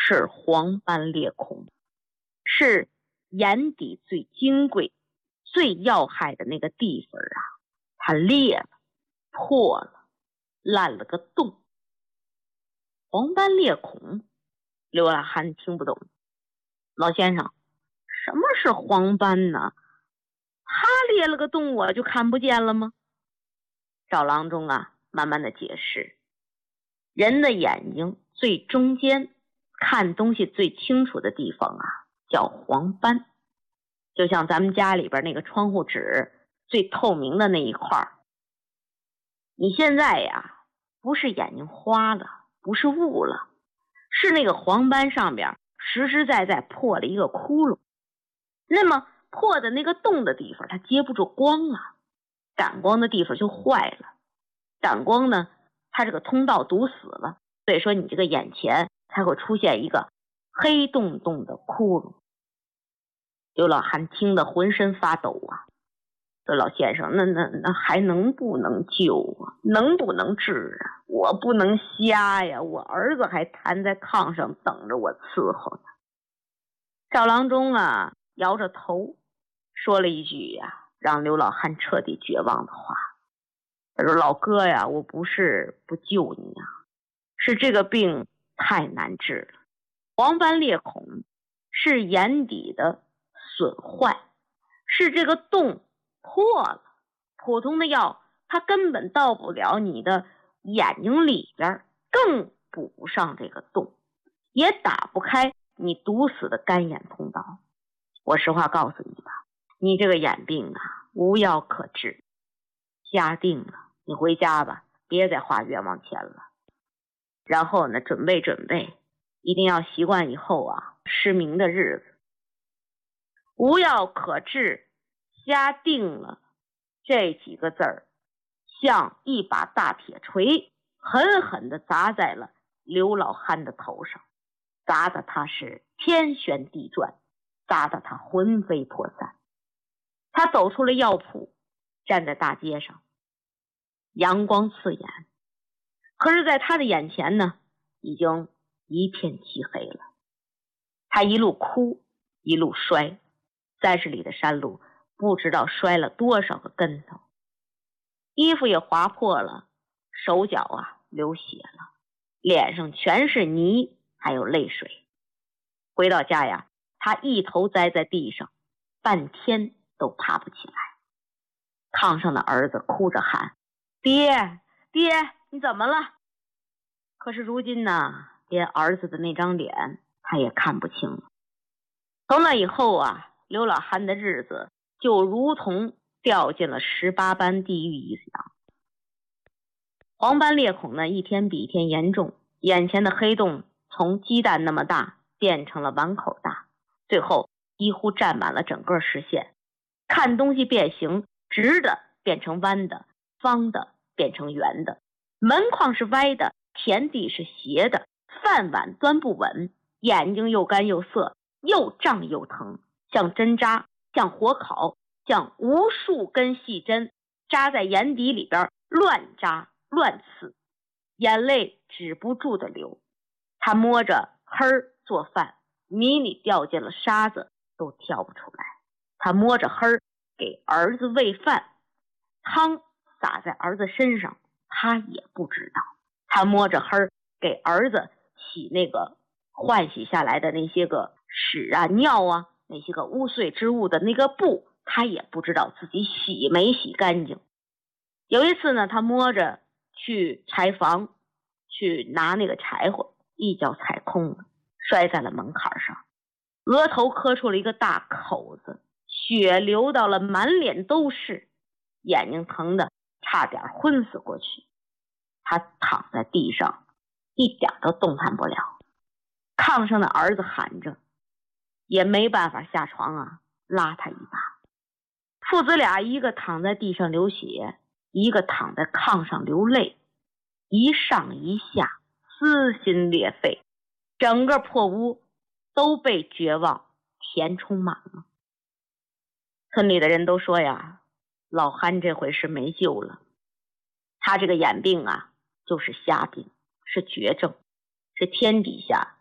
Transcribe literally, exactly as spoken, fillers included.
是黄斑裂孔，是眼底最金贵最要害的那个地方啊，它裂了破了烂了个洞。黄斑裂孔，刘老汉听不懂。老先生，什么是黄斑呢？他裂了个洞我就看不见了吗？赵郎中啊慢慢的解释，人的眼睛最中间看东西最清楚的地方啊叫黄斑，就像咱们家里边那个窗户纸最透明的那一块。你现在呀不是眼睛花了，不是雾了，是那个黄斑上边实实在在破了一个窟窿。那么破的那个洞的地方它接不住光了，感光的地方就坏了，感光呢它这个通道堵死了，所以说你这个眼前才会出现一个黑洞洞的窟窿。刘老汉听得浑身发抖啊，说老先生，那那那还能不能救啊？能不能治啊？我不能瞎呀，我儿子还瘫在炕上等着我伺候呢。赵郎中啊摇着头说了一句呀、啊、让刘老汉彻底绝望的话，他说老哥呀，我不是不救你啊，是这个病太难治了。黄斑裂孔是眼底的损坏，是这个洞破了，普通的药它根本到不了你的眼睛里边，更补不上这个洞，也打不开你堵死的干眼通道。我实话告诉你吧，你这个眼病啊无药可治，下定了，你回家吧，别再花冤枉钱了。然后呢准备准备，一定要习惯以后啊失明的日子。无药可治，瞎定了，这几个字儿像一把大铁锤狠狠地砸在了刘老汉的头上，砸得他是天旋地转，砸得他魂飞魄散。他走出了药铺，站在大街上，阳光刺眼，可是在他的眼前呢已经一片漆黑了。他一路哭一路摔，三十里的山路不知道摔了多少个跟头，衣服也划破了，手脚啊流血了，脸上全是泥还有泪水。回到家呀，他一头栽在地上，半天都爬不起来。炕上的儿子哭着喊，爹爹你怎么了？可是如今呢，连儿子的那张脸他也看不清了。从那以后啊，刘老汉的日子就如同掉进了十八般地狱一样。黄斑裂孔呢一天比一天严重，眼前的黑洞从鸡蛋那么大变成了碗口大，最后几乎占满了整个视线。看东西变形，直的变成弯的，方的变成圆的，门框是歪的，田地是斜的，饭碗端不稳，眼睛又干又涩，又胀又疼，像针扎，像火烤，像无数根细针扎在眼底里边，乱扎乱刺，眼泪止不住的流。他摸着黑儿做饭，米里掉进了沙子都挑不出来。他摸着黑儿给儿子喂饭，汤洒在儿子身上他也不知道。他摸着黑儿给儿子洗那个换洗下来的那些个屎啊尿啊，那些个污秽之物的那个布，他也不知道自己洗没洗干净。有一次呢，他摸着去柴房去拿那个柴火，一脚踩空了，摔在了门槛上，额头磕出了一个大口子，血流到了满脸都是，眼睛疼得差点昏死过去。他躺在地上一点都动弹不了，炕上的儿子喊着，也没办法下床啊拉他一把。父子俩一个躺在地上流血，一个躺在炕上流泪，一上一下撕心裂肺，整个破屋都被绝望填充满了。村里的人都说呀，老憨这回是没救了，他这个眼病啊就是瞎病，是绝症，是天底下